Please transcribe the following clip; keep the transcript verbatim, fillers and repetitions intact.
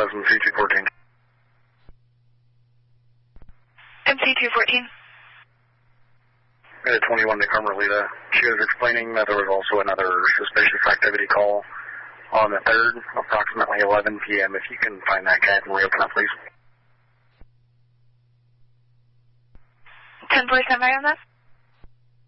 M C two fourteen. M C two fourteen. We had twenty-one to Carmelita. She was explaining that there was also another suspicious activity call on the third, approximately eleven P M If you can find that cat and reopen up, please. ten four, stand by on that.